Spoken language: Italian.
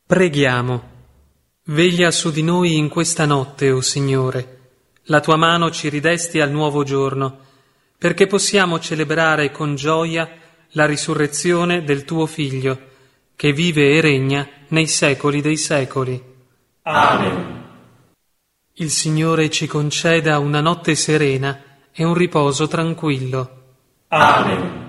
Preghiamo. Veglia su di noi in questa notte, o Signore. La tua mano ci ridesti al nuovo giorno, perché possiamo celebrare con gioia la risurrezione del tuo Figlio, che vive e regna nei secoli dei secoli. Amen. Il Signore ci conceda una notte serena e un riposo tranquillo. Amen.